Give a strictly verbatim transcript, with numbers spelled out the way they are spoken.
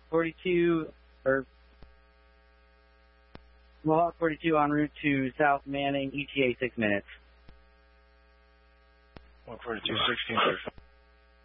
forty-two, or Mohawk forty-two en route to South Manning, E T A six minutes. one forty-two, sixteen thirty-five.